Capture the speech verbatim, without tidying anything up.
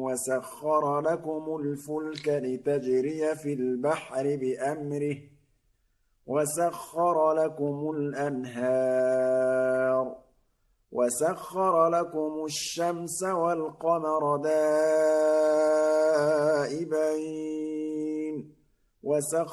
وسخر لكم الفلك لتجري في البحر بأمره وسخر لكم الأنهار وسخر لكم الشمس والقمر دائبين وسخر